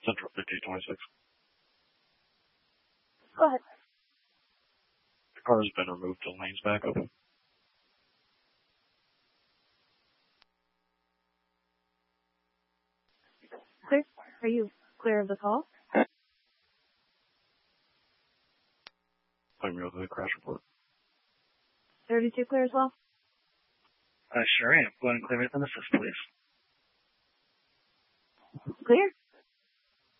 Central 5026. Go ahead. The car has been removed to lanes back up. Clear? Are you clear of the call? Point me over the crash report. 32 clear as well? Sure am. Go ahead and clear me with an assist, please. Clear?